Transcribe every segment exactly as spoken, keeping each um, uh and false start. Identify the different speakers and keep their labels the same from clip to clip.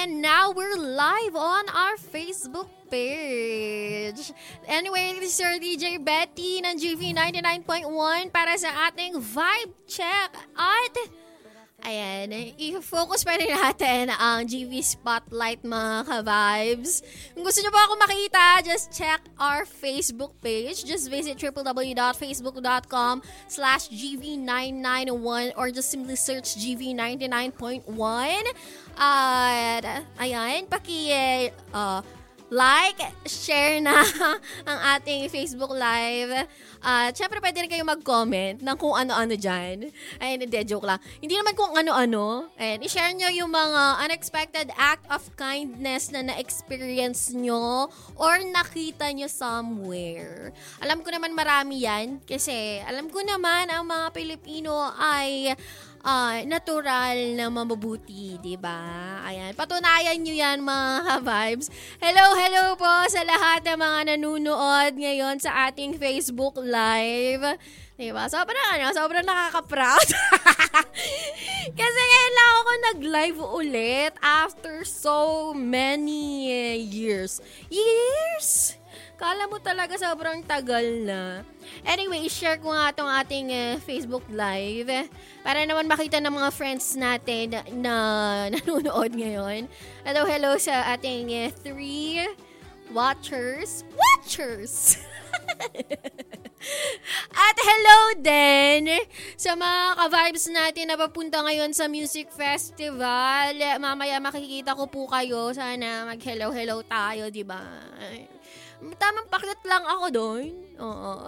Speaker 1: And now we're live on our Facebook page. Anyway, this is your D J Betty ng G V ninety-nine point one para sa ating vibe check. At ayan, i-focus pa rin natin ang G V Spotlight, mga ka-vibes. Kung gusto nyo po ako makita, just check our Facebook page. Just visit w w w dot facebook dot com slash g v nine nine one or just simply search G V ninety-nine point one. At ayan, paki uh, like, share na ang ating Facebook Live. At uh, syempre pwede rin kayo mag-comment ng kung ano-ano dyan. Ayun, hindi, joke lang. Hindi naman kung ano-ano. Ayun, i-share nyo yung mga unexpected act of kindness na na-experience nyo or nakita nyo somewhere. Alam ko naman marami yan kasi alam ko naman ang mga Pilipino ay Uh, natural na mabubuti, diba? Ayan, patunayan nyo yan, mga vibes. Hello, hello po sa lahat ng mga nanunood ngayon sa ating Facebook Live. Diba? Sobrang, ano, sobrang nakaka-proud. Kasi ngayon lang ako nag-live ulit after so many years. Years? Kala mo talaga sobrang tagal na. Anyway, share ko nga itong ating uh, Facebook Live para naman makita ng mga friends natin na, na nanonood ngayon. Hello, hello sa ating uh, three watchers. Watchers! At hello din sa mga ka-vibes natin na papunta ngayon sa music festival. Mamaya makikita ko po kayo. Sana mag-hello-hello tayo, di ba? Tamang pakit lang ako doon. Oo.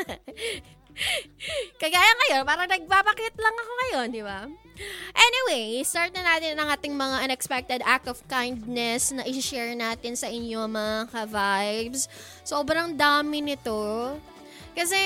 Speaker 1: Kagaya ngayon, parang nagpapakit lang ako ngayon, di ba? Anyway, start na natin ang ating mga unexpected act of kindness na i-share natin sa inyo, mga ka-vibes. Sobrang dami nito. Kasi,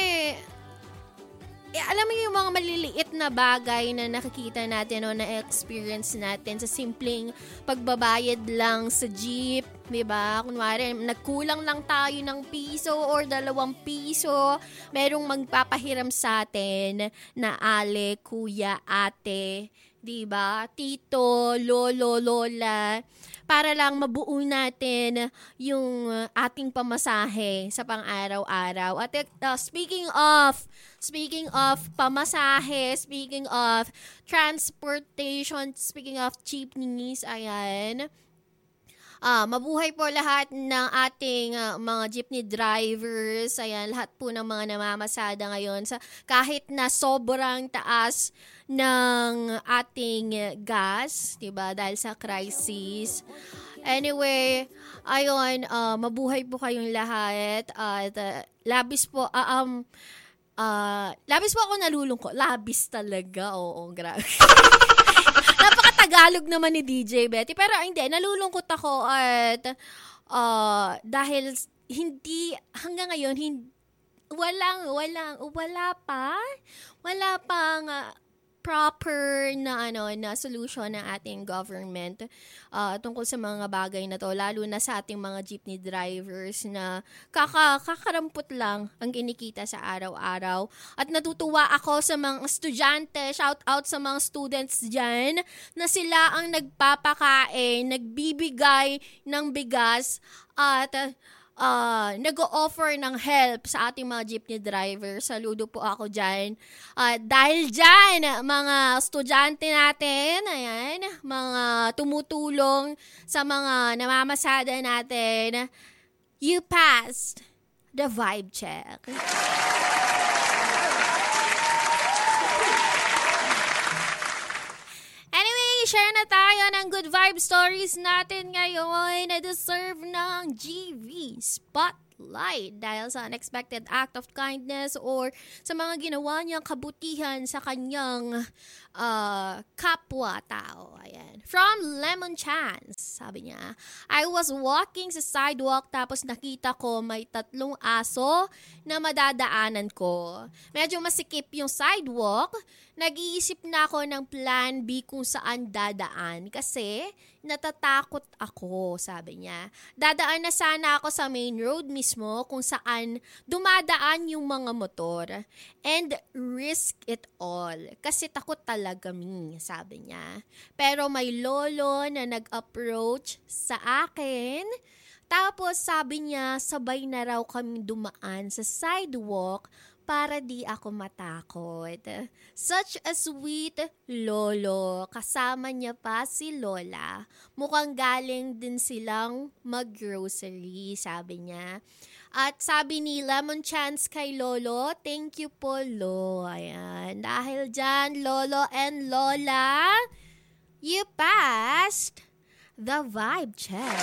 Speaker 1: eh, alam mo yung mga maliliit na bagay na nakikita natin o na-experience natin sa simpleng pagbabayad lang sa jeep, diba? Kunwari, nagkulang lang tayo ng piso or dalawang piso, merong magpapahiram sa atin na ale, kuya, ate, diba? Tito, lolo, lola, para lang mabuo natin yung ating pamasahe sa pang-araw-araw. At uh, speaking of, speaking of pamasahe, speaking of transportation, speaking of jeepneys, ayan, Ah, mabuhay po lahat ng ating uh, mga jeepney drivers. Ayan, lahat po ng mga namamasada ngayon sa kahit na sobrang taas ng ating gas, 'di ba? Dahil sa crisis. Anyway, ayun, uh, mabuhay po kayong lahat at uh, labis po uh, um uh, labis po ako nalulungkot. Labis talaga. Oo, grabe. Napaka-Tagalog naman ni D J Betty. Pero hindi, nalulungkot ako at uh, dahil hindi, hanggang ngayon, hindi, walang, walang, wala pa, wala pang uh, proper na ano na solution ng ating government uh, tungkol sa mga bagay na to, lalo na sa ating mga jeepney drivers na kaka, kakarampot lang ang kinikita sa araw-araw. At natutuwa ako sa mga estudyante, shout out sa mga students dyan, na sila ang nagpapakain, nagbibigay ng bigas at uh, Uh, nag-o-offer ng help sa ating mga jeepney driver. Saludo po ako dyan. Uh, dahil dyan, mga estudyante natin, ayan, mga tumutulong sa mga namamasada natin, you passed the vibe check. Anyway, share na tayo ng good vibe stories natin ngayon na deserve ng G V Spotlight dahil sa unexpected act of kindness or sa mga ginawa niyang kabutihan sa kanyang uh, kapwa-tao. Ayan. From Lemon Chance, sabi niya, I was walking sa sidewalk tapos nakita ko may tatlong aso na madadaanan ko. Medyo masikip yung sidewalk. Nag-iisip na ako ng plan B kung saan dadaan kasi natatakot ako, sabi niya. Dadaan na sana ako sa main road mismo kung saan dumadaan yung mga motor and risk it all kasi takot talaga mi, sabi niya. Pero may lolo na nag-approach nag-approach sa akin. Tapos sabi niya, sabay na raw kami dumaan sa sidewalk para di ako matakot. Such a sweet lolo. Kasama niya pa si lola. Mukhang galing din silang mag-grocery, sabi niya. At sabi ni Lemon Chance kay lolo, thank you po, lo. Ayan. Dahil dyan, lolo and lola, you passed the vibe check.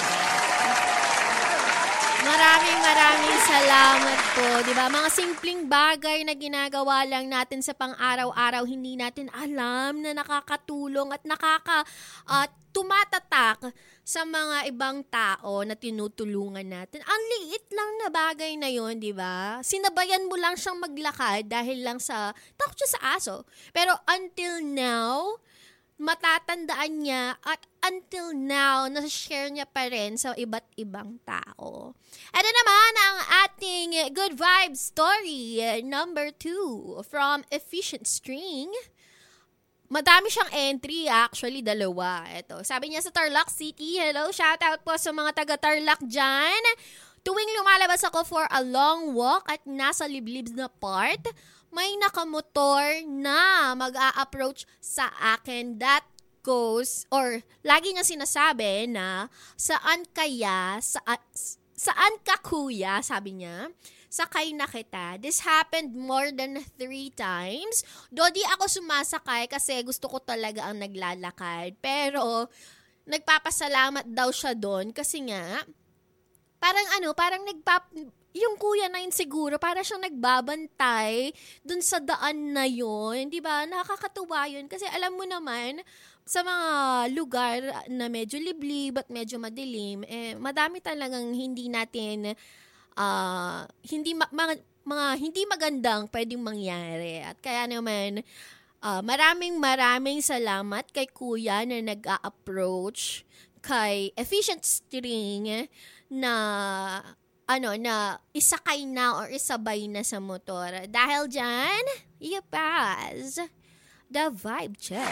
Speaker 1: Maraming maraming salamat po. Diba? Mga simpleng bagay na ginagawa lang natin sa pang-araw-araw, hindi natin alam na nakakatulong at nakaka uh, tumatatak sa mga ibang tao na tinutulungan natin. Ang liit lang na bagay na yon, di ba? Sinabayan mo lang siyang maglakad dahil lang sa takot siya sa aso. Pero until now, matatandaan niya at until now, nasa-share niya pa rin sa iba't ibang tao. Ito naman ang ating good vibes story number two from Efficient String. Madami siyang entry, actually dalawa. Ito, sabi niya sa Tarlac City, hello, shoutout po sa mga taga-Tarlac dyan. Tuwing lumalabas ako for a long walk at nasa liblib na part, may nakamotor na mag-a-approach sa akin that goes, or lagi niya sinasabi na, saan kaya, sa, saan ka kuya, sabi niya, sakay na kita. This happened more than three times. Though di ako sumasakay kasi gusto ko talaga ang naglalakad. Pero, nagpapasalamat daw siya doon kasi nga, parang ano, parang nagpap... yung kuya na yun siguro, para siyang nagbabantay dun sa daan na yun. Diba? Nakakatuwa yun. Kasi alam mo naman, sa mga lugar na medyo liblib at medyo madilim, eh, madami talagang hindi natin, uh, hindi ma- mga, mga hindi magandang pwedeng mangyari. At kaya naman, uh, maraming maraming salamat kay kuya na nag-a-approach kay Efficient String na ano, na isakay na or isabay na sa motor. Dahil dyan, you pass the vibe check.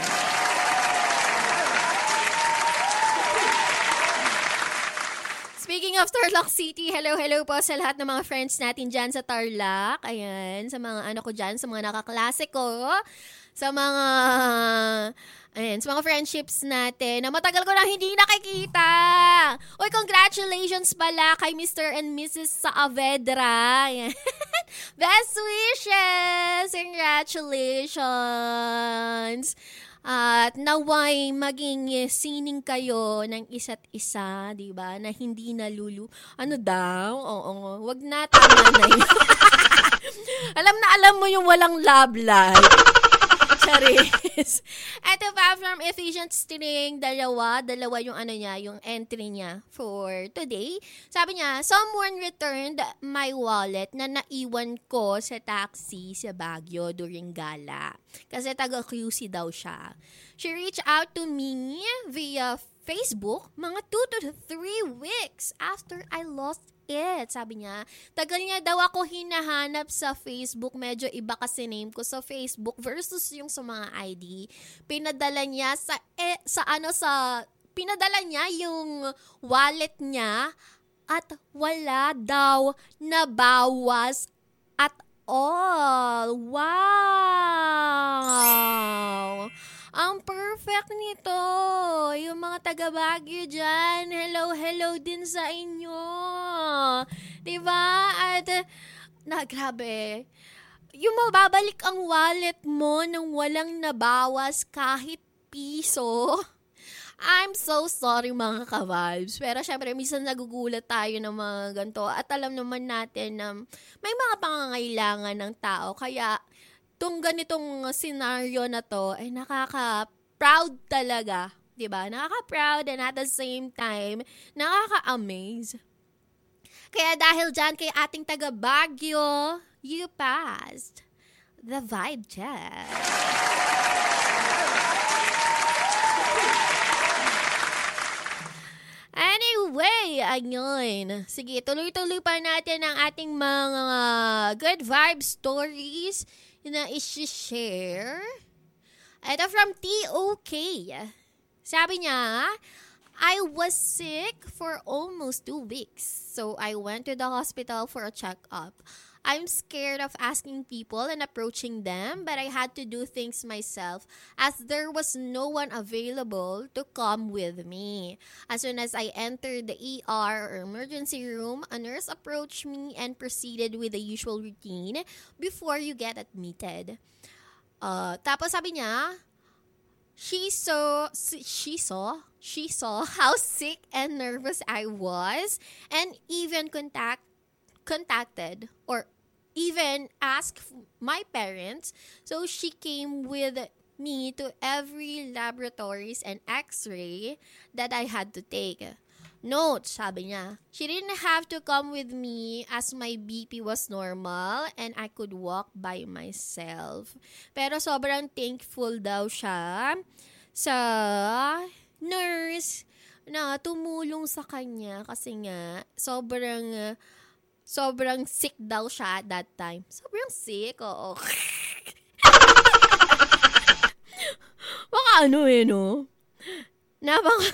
Speaker 1: Speaking of Tarlac City, hello, hello po sa lahat ng mga friends natin dyan sa Tarlac. Ayan, sa mga ano ko dyan, sa mga nakaklase ko, sa mga... Ayan, sa mga friendships natin na matagal ko lang hindi nakikita. Uy, congratulations pala kay Mister and Missus Saavedra. Ayan. Best wishes! Congratulations! At naway maging sining kayo ng isa't isa, di ba? Na hindi nalulu... Ano daw? Oo, wag na, tama na yun. Alam na alam mo yung walang love life. Charis. Eto pa from Efficient String, dalawa, dalawa yung ano niya, yung entry niya for today. Sabi niya, someone returned my wallet na naiwan ko sa taxi sa Baguio during gala. Kasi taga-Q C daw siya. She reached out to me via Facebook mga two to three weeks after I lost it. Sabi niya, tagal niya daw ako hinahanap sa Facebook. Medyo iba kasi name ko sa Facebook versus yung sa mga I D. Pinadala niya sa, eh, sa ano sa, pinadala niya yung wallet niya at wala daw nabawas at all. Wow! Ang perfect nito. Yung mga taga Baguio dyan, hello, hello din sa inyo. Diba? At, na, grabe. Yung mababalik ang wallet mo nang walang nabawas kahit piso. I'm so sorry mga ka-vibes. Pero syempre, minsan nagugulat tayo ng mga ganito. At alam naman natin na may mga pangangailangan ng tao. Kaya, itong ganitong scenario na to ay nakaka-proud talaga. Diba? Nakaka-proud and at the same time, nakaka-amaze. Kaya dahil dyan kay ating taga Baguio, you passed the vibe check. Anyway, ayun. Sige, tuloy-tuloy pa natin ang ating mga good vibe stories na isi-share. Ito from T O K. Sabi niya, I was sick for almost two weeks. So I went to the hospital for a checkup. I'm scared of asking people and approaching them, but I had to do things myself as there was no one available to come with me. As soon as I entered the E R or emergency room, a nurse approached me and proceeded with the usual routine before you get admitted. Uh, tapos sabi niya, She saw, she saw, she saw how sick and nervous I was, and even contact, contacted or even asked my parents. So she came with me to every laboratories and X-ray that I had to take. Note, sabi niya, she didn't have to come with me as my B P was normal and I could walk by myself. Pero sobrang thankful daw siya sa nurse na tumulong sa kanya kasi nga sobrang sobrang sick daw siya at that time. Sobrang sick, oo. Baka ano eh, no? Napaka...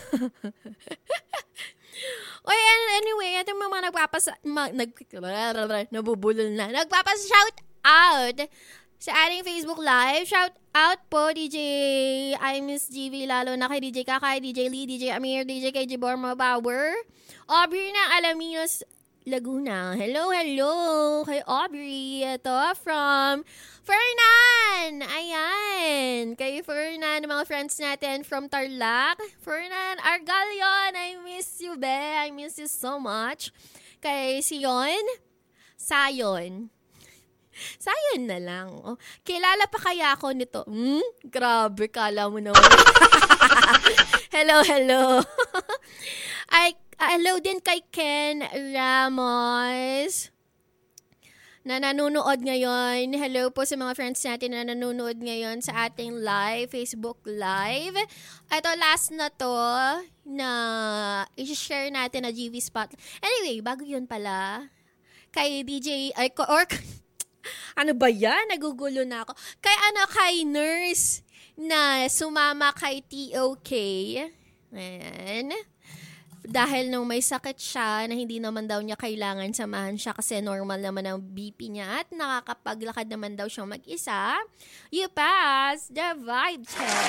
Speaker 1: Oy, anyway, ito yung mga nagpapas... Ma, nag, nabubulol na. Nagpapas-shout out sa ating Facebook Live. Shout out po, D J I Miss G V, lalo na kay D J Kakay, D J Lee, D J Amir, D J K J Borma Power, Aubrey ng Alaminos, Laguna. Hello, hello kay Aubrey. Ito from Fernan. Ayan. Kay Fernan, mga friends natin from Tarlac. Fernan Argalion, I miss you, be. I miss you so much. Kay Sion, Sayon. Sayon na lang. Oh, kilala pa kaya ako nito? Hmm? Grabe, kala mo naman. Hello, hello. Ay, hello din kay Ken Ramos na nanonood ngayon. Hello po sa mga friends natin na nanonood ngayon sa ating live, Facebook Live. Ito, last na to na i-share natin na G V Spot. Anyway, bago yun pala, kay D J, ay, or, ano ba yan? Nagugulo na ako. Kay ano, kay nurse na sumama kay T O K. Ayan. Dahil nung may sakit siya na hindi naman daw niya kailangan samahan siya kasi normal naman ang B P niya at nakakapaglakad naman daw siyang mag-isa, you pass the vibe check.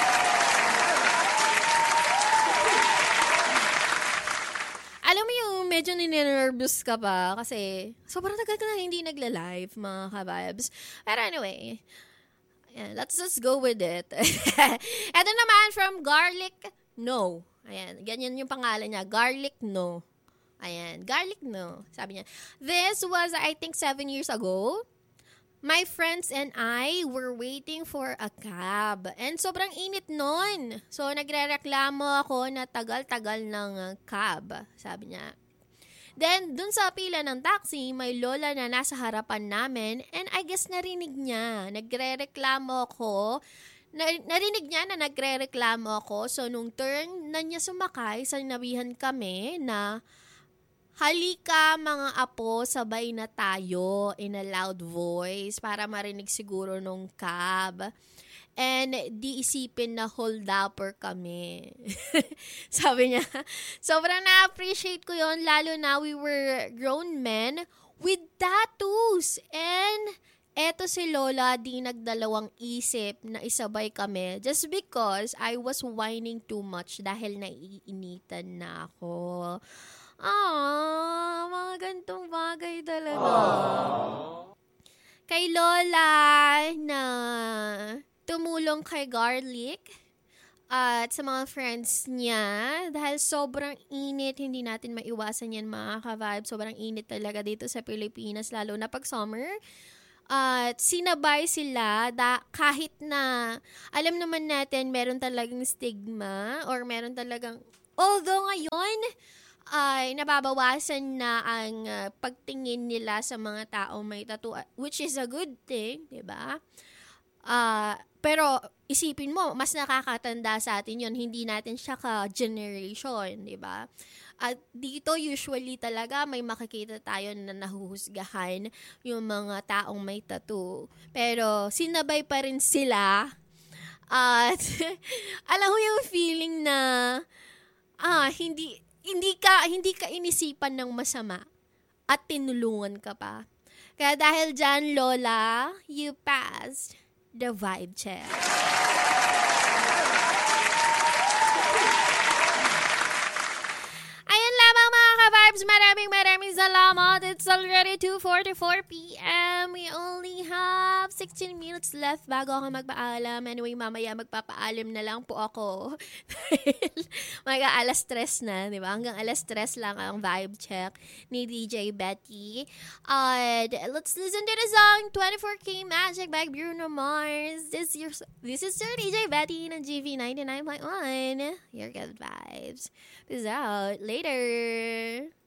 Speaker 1: Alam mo yung medyo ninervous ka pa kasi sobrang tagal ka na hindi nagla-live, mga ka-vibes. Pero anyway, yeah, let's just go with it. Ito naman from Garlic No. Ayan, ganyan yung pangalan niya. Garlic No. Ayan, Garlic No. Sabi niya, this was, I think, seven years ago. My friends and I were waiting for a cab. And sobrang init nun. So, nagre-reklamo ako na tagal-tagal ng cab. Sabi niya. Then, dun sa pila ng taxi, may lola na nasa harapan namin. And I guess narinig niya. Nagre-reklamo ako. Narinig niya na nagre-reklamo ako. So, nung turn na niya sumakay, sinabihan kami na, halika mga apo, sabay na tayo in a loud voice para marinig siguro nung cab. And di isipin na hold-upper kami. Sabi niya, sobrang na-appreciate ko yon, lalo na we were grown men with tattoos. And eto si Lola, di nagdalawang isip na isabay kami just because I was whining too much dahil naiinitan na ako. Ah, mga gantong bagay talaga. Aww. Kay Lola na tumulong kay Garlic at sa mga friends niya dahil sobrang init, hindi natin maiwasan yan mga ka-vibe. Sobrang init talaga dito sa Pilipinas, lalo na pag summer. At sinabay sila da, kahit na alam naman natin meron talagang stigma or meron talagang, although ngayon ay nababawasan na ang uh, pagtingin nila sa mga taong may tattoo, which is a good thing, di ba? Uh, pero isipin mo, mas nakakatanda sa atin yon, hindi natin siya ka-generation, di ba? At dito usually talaga may makikita tayo na nahuhusgahan yung mga taong may tattoo. Pero sinabay pa rin sila at alam mo yung feeling na Ah, hindi hindi ka hindi ka inisipan ng masama at tinulungan ka pa. Kaya dahil dyan, Lola, you passed the vibe check. Ayan lamang mga ka-vibes. Maraming maraming salamat. It's already two forty-four p.m. We only have sixteen minutes left bago ako magpaalam. Anyway, mamaya magpapaalam na lang po ako. Mag-aalas stress na, di ba? Hanggang alas tres lang ang vibe check ni D J Betty. And let's listen to the song twenty-four K Magic by Bruno Mars. This is your, this is your D J Betty ng G V ninety-nine point one. Your good vibes. Peace out. Later.